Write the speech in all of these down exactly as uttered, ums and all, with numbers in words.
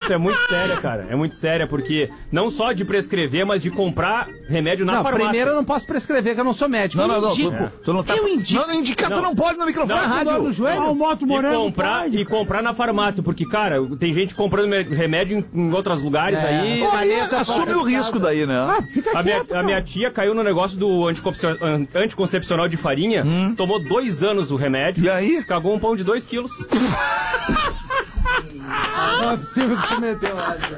é muito séria, cara. É muito séria, porque não só de prescrever, mas de comprar remédio na não, farmácia. Primeiro eu não posso prescrever, que eu não sou médico. Não, não, eu não. indico. Tu, tu não tá... Eu indico. Não, indicar tu não pode no microfone não, rádio. No joelho. Ah, o Moto E Morango comprar, pode, e comprar na farmácia, porque, cara, tem gente comprando remédio em, em outros lugares É, aí. Olha, assume o risco daí, né? Ah, fica A minha, quieto, a minha tia caiu no negócio do anticoncepcio- an- anticoncepcional de farinha, Hum. tomou dois anos o remédio. E aí? Cagou um pão de dois quilos. Não é possível que tu meteu essa.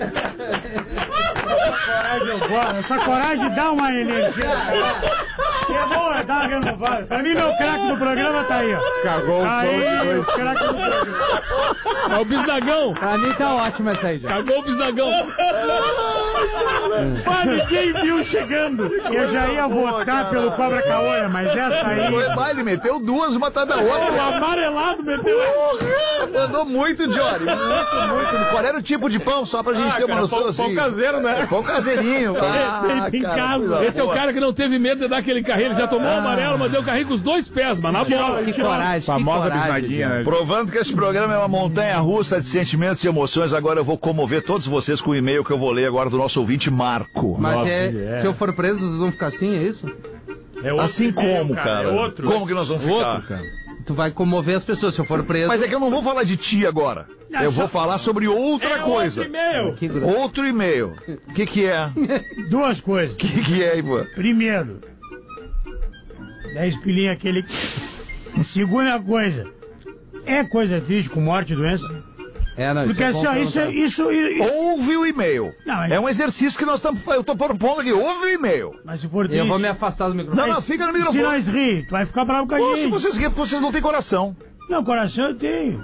coragem eu gosto. Essa coragem dá uma energia. Que é boa, dá uma renovada. Pra mim, meu craque do programa tá aí, ó. Cagou o Aí, o craque do programa. É o bisnagão. Pra mim tá ótimo essa aí, já. Cagou o bisnagão. Mas ninguém viu chegando. Eu já ia votar pelo Cobra Caolha, mas essa aí... Vai, ele meteu duas, uma atrás da outra. O amarelado meteu essa. Mandou muito, Johnny. Muito, muito. Qual era o tipo de pão, só pra gente Ah, ter uma cara, noção pão, assim? pão caseiro, né? Pão caseirinho. Ah, Feito em cara, casa. coisa Esse é o boa. cara que não teve medo de dar aquele carrinho. Ele já tomou o amarelo, mas deu o carrinho com os dois pés, mas na bola. Que coragem, que Famosa coragem. bisnaguinha, né? Provando que este programa é uma montanha russa de sentimentos e emoções, agora eu vou comover todos vocês com o e-mail que eu vou ler agora do nosso ouvinte Marco. Mas Nossa, é, é. se eu for preso, vocês vão ficar assim, é isso? É outro Assim e-mail, como, cara? É outro. Como que nós vamos ficar? Outro, cara. Tu vai comover as pessoas se eu for preso. Mas é que eu não vou falar de ti agora. Eu vou falar sobre outra É coisa. outro e-mail. Que grosso. Outro e-mail. O que que é? O Duas coisas. que que é, Ivan? Primeiro, dez pilinha aquele... Segunda coisa, é coisa triste com morte e doença? É, não, Porque é assim, bom ó, isso, perguntar. isso, isso... Ouve o e-mail. Não, mas- É um exercício que nós estamos... Eu tô propondo aqui. Ouve o e-mail. Mas se for triste... Eu vou me afastar do microfone. Não, não, fica no Se microfone. nós rir, tu vai ficar bravo com a Pô, se gente. vocês riem, porque vocês não têm coração. Não, coração eu tenho.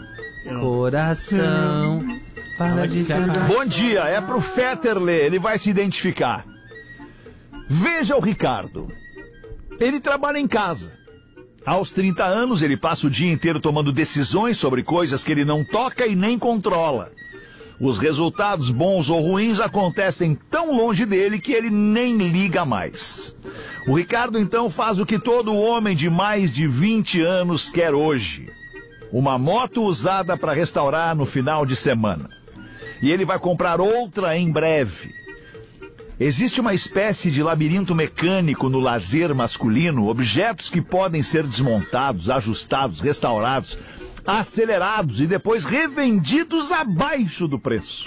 Coração. Para de cantar. Bom dia, é pro Fetterle, ele vai se identificar. Veja o Ricardo. Ele trabalha em casa. Aos trinta anos, ele passa o dia inteiro tomando decisões sobre coisas que ele não toca e nem controla. Os resultados, bons ou ruins, acontecem tão longe dele que ele nem liga mais. O Ricardo, então, faz o que todo homem de mais de vinte anos quer hoje. Uma moto usada para restaurar no final de semana. E ele vai comprar outra em breve. Existe uma espécie de labirinto mecânico no lazer masculino, objetos que podem ser desmontados, ajustados, restaurados, acelerados e depois revendidos abaixo do preço.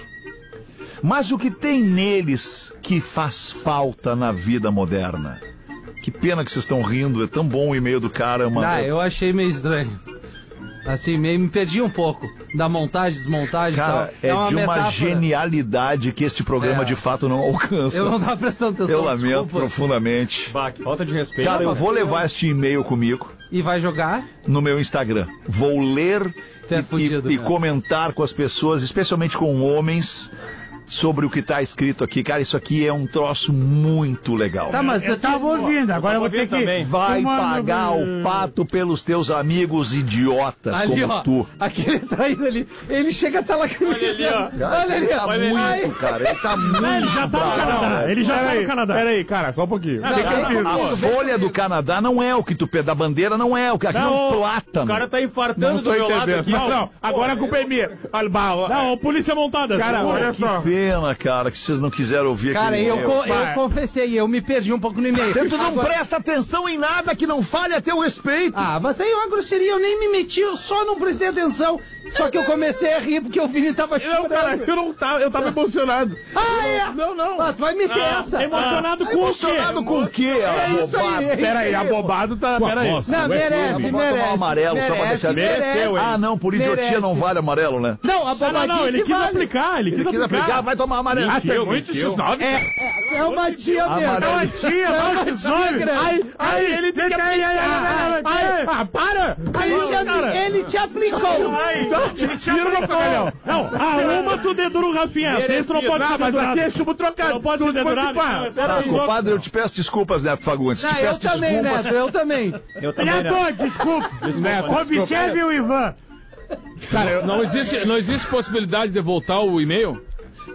Mas o que tem neles que faz falta na vida moderna? Que pena que vocês estão rindo, é tão bom o e-mail do cara. Uma... Ah, eu achei meio estranho. Assim, meio me perdi um pouco da montagem, desmontagem e Cara, tal. é, uma de uma metáfora. genialidade que este programa É. de fato não alcança. Eu não tava prestando atenção, Eu lamento desculpa. profundamente. Bah, que falta de respeito. Cara, eu vou levar este e-mail comigo E vai jogar? no meu Instagram. Vou ler Você é e, fudido e- e mesmo. comentar com as pessoas, especialmente com homens, sobre o que tá escrito aqui. Cara, isso aqui é um troço muito legal. Tá, mas Eu tava ouvindo, agora eu vou ter que... também. Vai Tomando- pagar o pato pelos teus amigos idiotas ali, como ó, tu. aquele traído ali, ele chega até lá... Olha ali, ó. Cara, Olha ali, ele tá ó. muito, Ai. cara. Ele tá muito Ele já tá no bravo. Canadá, ele já tá no Peraí, Canadá. peraí, cara, só um pouquinho. Não, O que que eu não, fiz? não, A Isso, folha do Canadá não é o que tu pede, da bandeira não é o que aqui é um Não, plátano. O cara tá infartando Não do tô meu lado entendendo. aqui. Não, não, agora a culpa é minha. Olha, bah, Não, ô, polícia montada. cara, segura. olha só. Pena, cara, que vocês não quiseram ouvir Cara, aquele eu, e-mail. co- eu Vai. confessei, eu me perdi um pouco no e-mail. Tu não Agora- presta atenção em nada que não fale a teu respeito. Ah, mas aí é uma grosseria, eu nem me meti, eu só não prestei atenção. Só que eu comecei a rir porque o Vini tava Não, chorando. cara, eu não tava, eu tava emocionado. Ah, é? Não, não. Ah, tu vai meter essa? Emocionado Tá com emocionado o quê? com o quê? É isso aí, é isso Pera aí, aí. abobado tá. Pera aí. Não, merece, Vamos tomar merece. um amarelo só pra merece, deixar- merece. Mereceu, hein? Ah, não, por idiotia Merece. não vale amarelo, né? Não, a Não, não, bobadice não, ele quis vale. aplicar, ele quis, Ele quis aplicar, vai tomar amarelo. Ah, tem Mentiu, muito mentiu. esses nove. É, é uma tia mesmo. Amarelo. É uma Tia, é uma vai, tia sobe. grande. Ai, ai, ele tem que Ai, ai, ai, ai, ai, ai. Ah, para! Alexandre, ele te aplicou. Ai, ele te Tira o aplicou. bacalhau. Não, a uma tu dedura o Rafinha, vocês não podem Não, ser mas aqui é dedurados. chumbo trocado. Não pode ser dedurado. Ah, compadre, eu te peço desculpas, Neto Fagundes. Não, te eu peço também, desculpas. Neto, eu também. Eu também, né? Neto, desculpa. Neto, Observe o Ivan. Cara, eu- não existe, não existe possibilidade de voltar o e-mail?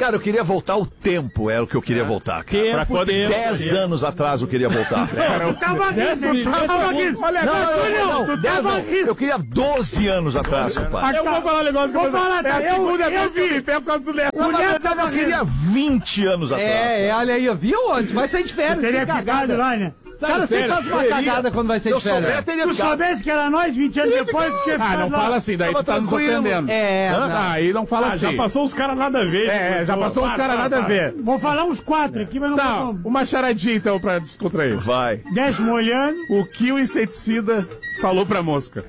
Cara, eu queria voltar o tempo, é o que eu queria voltar, cara. Tempo, Pra poder tempo, dez tempo. anos atrás eu queria voltar. Tu tava aqui, tu tava aqui. Não, Olha, não, não, tu dez tava não. aqui. Eu queria doze anos atrás, compadre. Eu vou falar um negócio que Vou eu vou falar, É a tá? Eu- segunda eu vez que eu vi. vi fé por causa do Léo. Mulher Eu tava aqui. queria vinte anos atrás. É, é, olha aí, viu? Onde vai sair de férias, Teria que ficado cagada. lá, né? Cara, você faz uma cagada quando vai Se sair eu de férias. souber, teria Tu ficado. soubesse que era nós vinte anos depois, porque Ah, não fala assim, daí tu tá nos ofendendo. É, não. Ah, aí não fala Ah, assim. já passou os caras nada a ver. É, já passou os caras nada a ver. Vou falar uns quatro aqui, mas não Tá, vou. uma charadinha então pra descontrair. Vai. Décimo olhando. O que o inseticida falou pra mosca?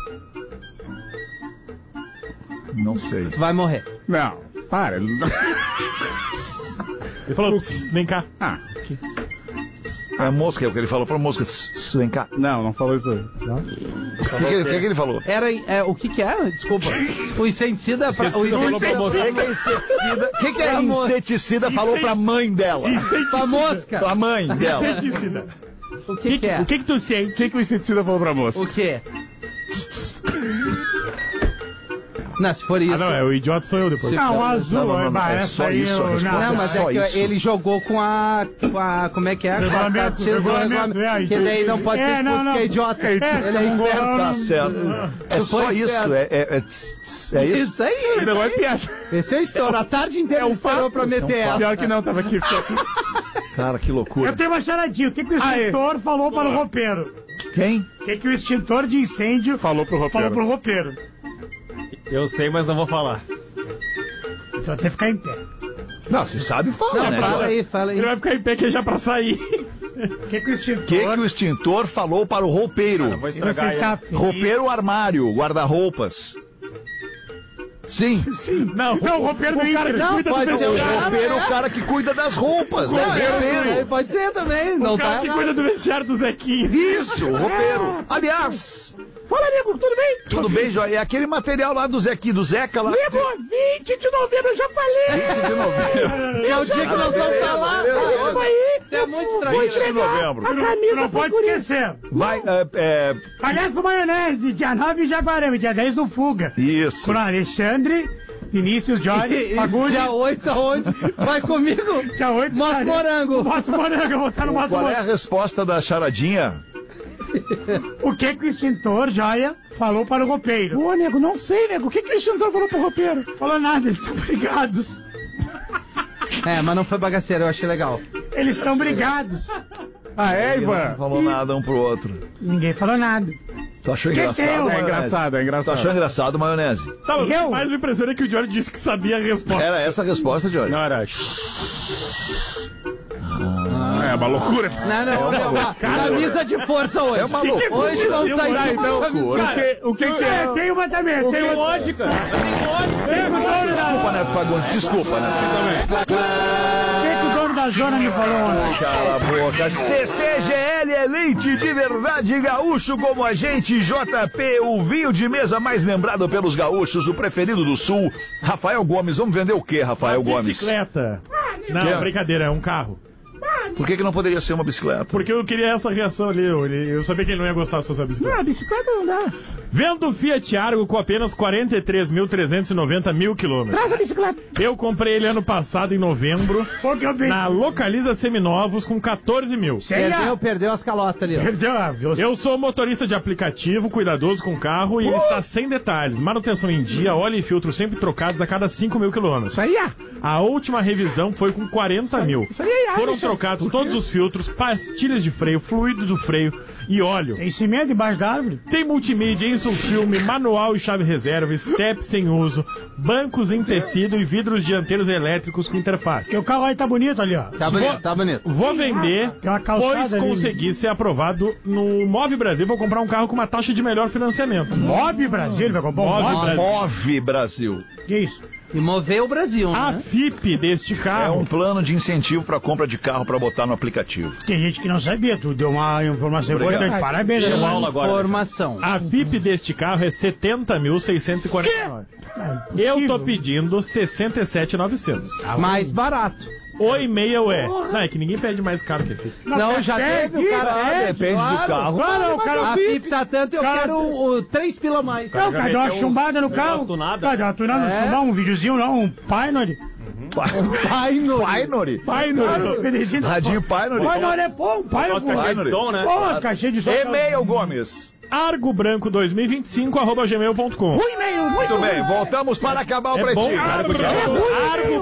Não sei. Tu vai morrer. Não, para. Ele não- Ele falou, "Pss, vem cá. Ah, que... É a mosca, é o que ele falou pra mosca. Tss, tss, Vem cá. Não, não falou isso aí. O que, que, ele- o que que ele falou? Era, é, o que que é? Desculpa. O inseticida... Pra, o Inseticida falou pra inseticida... moça. O que, que é inseticida? O que, que é Pra mo- inseticida falou pra mãe dela? Pra mosca. Pra mãe dela. Inseticida. O que que é? O que que tu sente? O que que o inseticida falou pra moça? O que? Não, se for isso... Ah, não, é o idiota sou eu depois. Se- Não, o azul. Não, não, não, bah, é essa só aí isso a eu- resposta. Não, mas só é que isso. ele jogou com a, com a... Como é que é? Com a Regulamento, cartilha do regulamento, regulamento. é, Que daí não pode ser é, não, expulso não. porque é idiota. É, Ele é não esperto. vou- Tá certo. É Tu só foi isso. esperto. É, é, é, tss, tss, é isso. Isso aí. Não é piada. Esse é o estouro. A tarde inteira É um ele esperou fato. pra meter essa. Pior que não, tava aqui. ficou aqui. Cara, que Eu loucura. tenho uma charadinha. O que, que o extintor falou para o roupeiro? Quem? O que, que o extintor de incêndio Falou pro falou roupeiro. pro roupeiro? Eu sei, mas não vou falar. Você vai ter que ficar em pé. Não, você sabe falar, Não, né? fala aí, fala aí. Ele vai ficar em pé que é já pra sair. O que, que o extintor... O que, que o extintor falou para o roupeiro? Vou Você estragar ele. está feliz? Roupeiro armário, guarda-roupas. Sim. Não, não, o roupeiro do cara que Não, cuida do pode ser O o vestiário. cara, roupeiro é é. o cara que cuida das roupas. Né? Não, O é, roupeiro. pode ser também, não O cara tá que errado. cuida do vestiário do Zequinho. Isso, o roupeiro. Aliás, Fala, nego, tudo bem? tudo bem, Joia? É aquele material lá do Zequinho, do Zeca lá. Nego, vinte de novembro eu já falei. vinte de novembro. É o dia que nós vamos estar lá. beleza. É muito vinte estranho. de novembro. Tu não pode esquecer. Vai, é, é, Palhaço Maionese, dia nove em Jaguarão, dia dez no Fuga. isso. Com Alexandre, Vinícius, Jorge, E- e Fagundes. Dia oito aonde? Vai comigo? Dia oito. Moto estarei- Morango. Moto Morango, eu vou estar no Moto Qual é a Morango. resposta da charadinha? O que que o extintor, Joia, falou para o roupeiro? Ô, nego, não sei, nego. O que, que o extintor falou pro roupeiro? Falou nada, eles estão brigados. É, mas não foi bagaceiro, eu achei legal. Eles estão brigados. Ah, é, Não Ivan? falou nada um pro outro. Ninguém falou nada. Tu achou Que engraçado, que é? É maionese? engraçado, é Tu engraçado. achou engraçado, maionese? Tá, mas o que Eu? mais me impressiona é que o Johnny disse que sabia a resposta. Era essa a resposta, Johnny? Não, era... É uma loucura. Não, não, é uma camisa de força hoje. É uma loucura. Hoje não saiu Ah, então, camisa. o que, o que, que É, é? tem uma também, tem Tem uma. lógica. Tem lógica. Tem o dono da- Desculpa, Neto Fagundes, desculpa, Neto. tem que o dono da zona me falou ontem. Cala a boca. C C G L é leite de verdade gaúcho como a gente. J P, o vinho de mesa mais lembrado pelos gaúchos, o preferido do sul. Rafael Gomes, vamos vender o quê, Rafael Gomes? Bicicleta. Não, Que? brincadeira, é um carro. Por que, que não poderia ser uma bicicleta? Porque eu queria essa reação ali. Eu, eu sabia que ele não ia gostar se fosse a bicicleta. Ah, bicicleta não dá. Vendo o Fiat Argo com apenas quarenta e três mil trezentos e noventa mil quilômetros. Traz a bicicleta. Eu comprei ele ano passado, em novembro, Foi que eu pensei. na Localiza Seminovos com quatorze mil. Perdeu, perdeu as calotas ali, ó. Perdeu a velocidade. Eu sou motorista de aplicativo, cuidadoso com o carro e ele está sem detalhes. Manutenção em dia, óleo e filtro sempre trocados a cada cinco mil quilômetros. Isso aí, ah. A última revisão foi com quarenta mil. Isso aí, Foram Alisson. trocados todos os filtros, pastilhas de freio, fluido do freio e óleo. Tem cimento debaixo da árvore? Tem multimídia, insulfilme, manual e chave reserva, step sem uso, bancos em tecido e vidros dianteiros elétricos com interface. Porque o carro aí tá bonito ali, ó. Tá bonito, tá bonito. Vou vender, Tem uma calçada pois ali. consegui ser aprovado no Move Brasil. Vou comprar um carro com uma taxa de melhor financiamento. Mob Brasil, ele vai comprar um Mob Mob. Brasil. Move Brasil. Que isso? E mover o Brasil, A né? F I P deste É carro um plano de incentivo para compra de carro para botar no aplicativo. Tem gente que não sabia, tu deu uma informação Obrigado. importante. Parabéns, Deu né? aula agora. Informação. A F I P deste carro é setenta mil seiscentos e quarenta e nove. Eu tô pedindo sessenta e sete mil e novecentos. Mais barato. O e-mail é... Não, é que ninguém pede mais caro que a F I P. Não, já teve, o cara Ah, é, depende claro. do carro. Claro, o cara A F I P tá tanto, eu Cara, quero o, o, três pila a mais. Não, cara, deu uma chumbada no carro. gosto nada. Cara, deu uma tunada no É. chumbada, um videozinho, não, um Pioneer. Painori. Painori. Pioneer. Benezinho. Radinho Painori. Pioneer é bom, um Pioneer. As caixinhas de som, né? Pô, as caixinhas de som. E-mail, Gomes. argobranco dois mil e vinte e cinco arroba gmail ponto com. Um e-mail, muito Muito bem, voltamos para acabar o É bom, Pretinho. Argo,